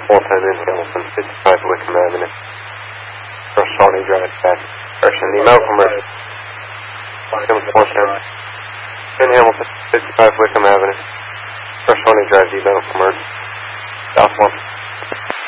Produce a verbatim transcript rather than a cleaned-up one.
full-time in Hamilton, fifty-five Wickham Avenue. First Shawnee Drive, back. Correction, the Malcolm Road. Hamilton, full-time. In Hamilton, fifty-five Wickham Avenue. First Shawnee Drive, the Malcolm Road. South one.